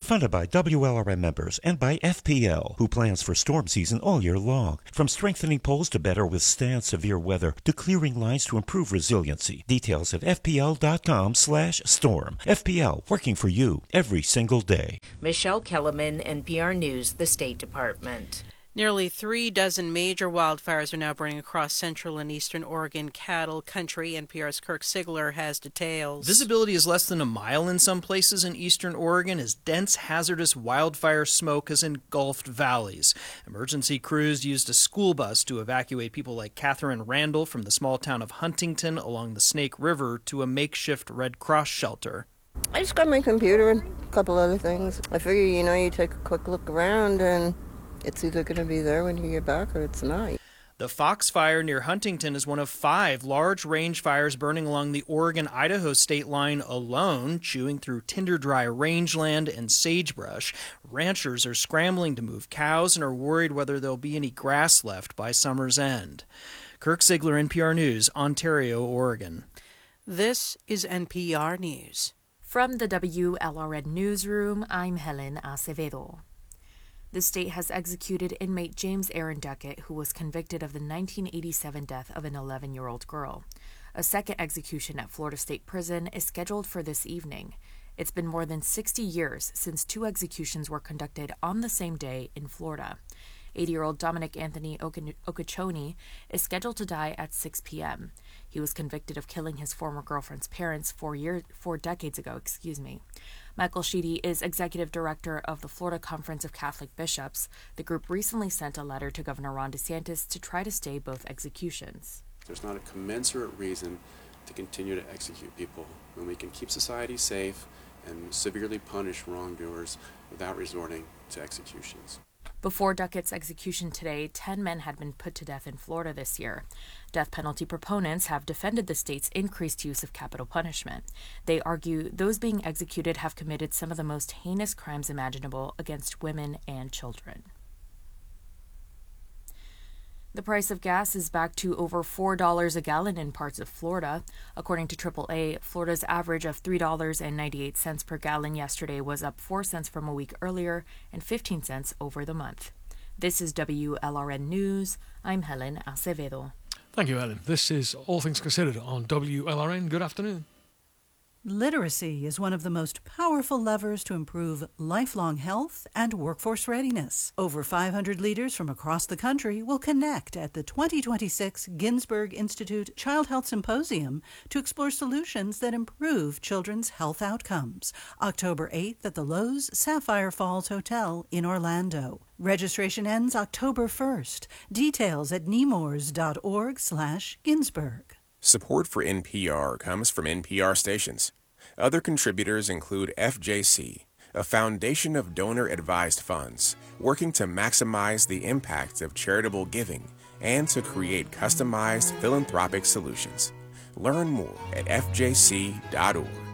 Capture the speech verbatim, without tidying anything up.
Funded by W L R M members and by F P L, who plans for storm season all year long. From strengthening poles to better withstand severe weather to clearing lines to improve resiliency. Details at fpl.com slash storm. F P L, working for you every single day. Michelle Kellerman, N P R News, the State Department. Nearly three dozen major wildfires are now burning across central and eastern Oregon cattle country. N P R's Kirk Sigler has details. Visibility is less than a mile in some places in eastern Oregon as dense, hazardous wildfire smoke has engulfed valleys. Emergency crews used a school bus to evacuate people like Catherine Randall from the small town of Huntington along the Snake River to a makeshift Red Cross shelter. I just got my computer and a couple other things. I figure, you know, you take a quick look around and it's either going to be there when you get back or it's not. The Fox Fire near Huntington is one of five large range fires burning along the Oregon-Idaho state line alone, chewing through tinder-dry rangeland and sagebrush. Ranchers are scrambling to move cows and are worried whether there'll be any grass left by summer's end. Kirk Sigler, N P R News, Ontario, Oregon. This is N P R News. From the W L R N Newsroom, I'm Helen Acevedo. The state has executed inmate James Aaron Duckett, who was convicted of the nineteen eighty-seven death of an eleven-year-old girl. A second execution at Florida State Prison is scheduled for this evening. It's been more than sixty years since two executions were conducted on the same day in Florida. eighty-year-old Dominic Anthony Okochoni is scheduled to die at six p.m. He was convicted of killing his former girlfriend's parents four years, four decades ago. Excuse me. Michael Sheedy is executive director of the Florida Conference of Catholic Bishops. The group recently sent a letter to Governor Ron DeSantis to try to stay both executions. There's not a commensurate reason to continue to execute people when we can keep society safe and severely punish wrongdoers without resorting to executions. Before Duckett's execution today, ten men had been put to death in Florida this year. Death penalty proponents have defended the state's increased use of capital punishment. They argue those being executed have committed some of the most heinous crimes imaginable against women and children. The price of gas is back to over four dollars a gallon in parts of Florida. According to triple A, Florida's average of three dollars and ninety-eight cents per gallon yesterday was up four cents from a week earlier and fifteen cents over the month. This is W L R N News. I'm Helen Acevedo. Thank you, Helen. This is All Things Considered on W L R N. Good afternoon. Literacy is one of the most powerful levers to improve lifelong health and workforce readiness. Over five hundred leaders from across the country will connect at the twenty twenty-six Ginsberg Institute Child Health Symposium to explore solutions that improve children's health outcomes. October eighth at the Loews Sapphire Falls Hotel in Orlando. Registration ends October first. Details at nemours.org slash Ginsberg. Support for N P R comes from N P R stations. Other contributors include F J C, a foundation of donor-advised funds working to maximize the impact of charitable giving and to create customized philanthropic solutions. Learn more at f j c dot org.